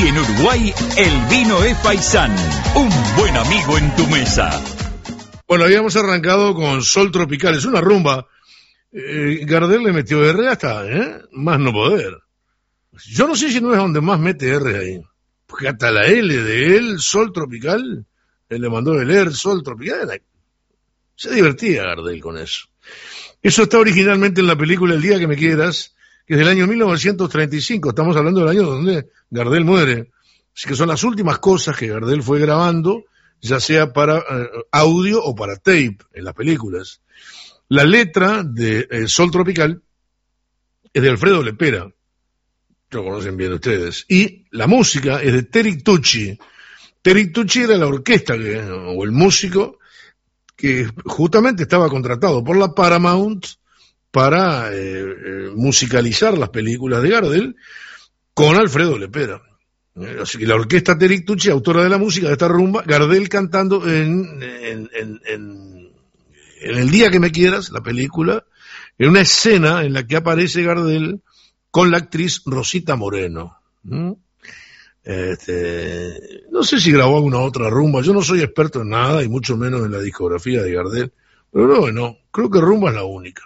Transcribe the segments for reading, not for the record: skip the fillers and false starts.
Y en Uruguay, el vino es Faisán, un buen amigo en tu mesa. Bueno, habíamos arrancado con Sol Tropical, es una rumba. Gardel le metió R hasta, más no poder. Yo no sé si no es donde más mete R ahí. Porque hasta la L de él, Sol Tropical, él le mandó el R, Sol Tropical. Se divertía Gardel con eso. Eso está originalmente en la película El día que me quieras, que es del año 1935. Estamos hablando del año donde Gardel muere. Así que son las últimas cosas que Gardel fue grabando, ya sea para audio o para tape en las películas. La letra de Sol Tropical es de Alfredo Lepera, lo conocen bien ustedes, y la música es de Terry Tucci. Terry Tucci era la orquesta o el músico que justamente estaba contratado por la Paramount para musicalizar las películas de Gardel con Alfredo Lepera. Así que la orquesta Terry Tucci, autora de la música de esta rumba, Gardel cantando en El día que me quieras, la película, en una escena en la que aparece Gardel con la actriz Rosita Moreno. No sé si grabó alguna otra rumba, yo no soy experto en nada y mucho menos en la discografía de Gardel, pero bueno, creo que rumba es la única.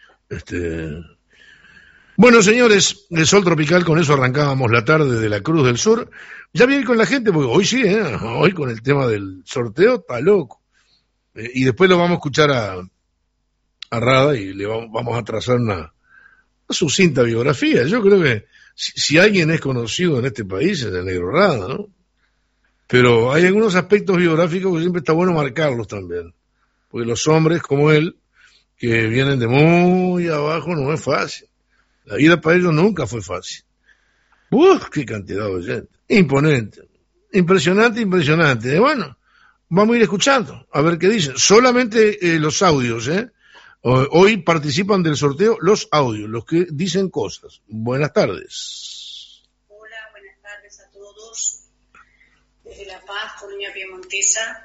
Bueno, señores, de Sol Tropical, con eso arrancábamos la tarde de la Cruz del Sur. Ya bien con la gente, porque hoy sí, hoy con el tema del sorteo, está loco. Y después lo vamos a escuchar a Rada y le vamos a trazar una sucinta biografía. Yo creo que si alguien es conocido en este país es el Negro Rada, ¿no? Pero hay algunos aspectos biográficos que siempre está bueno marcarlos también. Porque los hombres como él, que vienen de muy abajo, no es fácil. La vida para ellos nunca fue fácil. ¡Qué cantidad de gente! Imponente. Impresionante. Bueno, vamos a ir escuchando, a ver qué dicen. Solamente los audios, Hoy participan del sorteo los audios, los que dicen cosas. Buenas tardes. Hola, buenas tardes a todos. Desde La Paz, Colonia Piemontesa.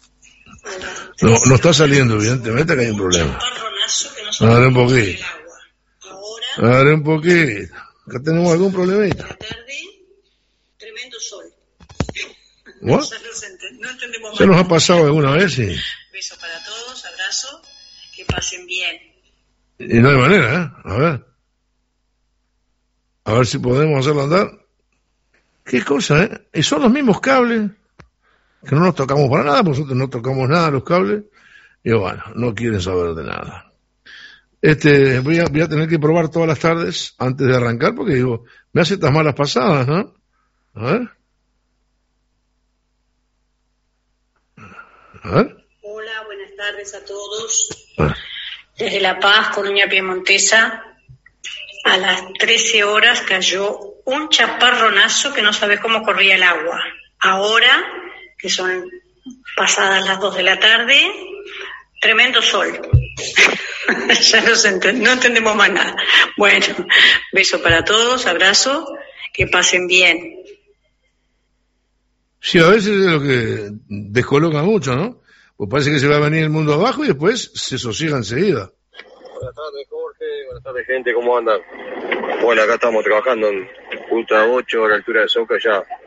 No está saliendo, evidentemente que hay un problema. Abre un poquito. Abre un poquito. Acá tenemos algún problemita. La tarde, tremendo sol. ¿What? No entendemos. ¿Se nos ha pasado alguna vez? Sí. Beso para todos, abrazo, que pasen bien. Y no hay manera, A ver si podemos hacerlo andar. ¿Qué cosa, Y son los mismos cables, que no nos tocamos para nada, nosotros no tocamos nada los cables, y bueno, no quieren saber de nada. Voy a tener que probar todas las tardes antes de arrancar, porque digo, me hace estas malas pasadas, ¿no? A ver. Hola, buenas tardes a todos. Desde La Paz, Colonia Piemontesa, a las 13 horas cayó un chaparronazo que no sabes cómo corría el agua. Ahora, que son pasadas las 2 de la tarde, tremendo sol. Ya no entendemos más nada. Bueno, beso para todos, abrazo, que pasen bien. Sí, a veces es lo que descoloca mucho, ¿no? Pues parece que se va a venir el mundo abajo y después se sosiega enseguida. Buenas tardes, Jorge. Buenas tardes, gente. ¿Cómo andan? Bueno, acá estamos trabajando en Punta 8, a la altura de Soca, ya